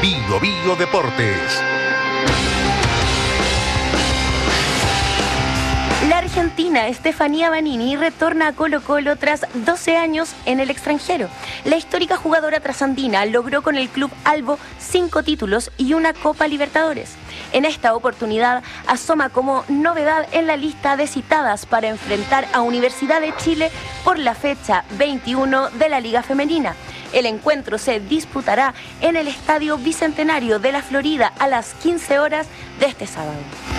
Bio Bio Deportes. La argentina Estefanía Banini retorna a Colo-Colo tras 12 años en el extranjero. La histórica jugadora trasandina logró con el club albo 5 títulos y una Copa Libertadores. En esta oportunidad asoma como novedad en la lista de citadas para enfrentar a Universidad de Chile por la fecha 21 de la Liga Femenina. El encuentro se disputará en el Estadio Bicentenario de la Florida a las 15 horas de este sábado.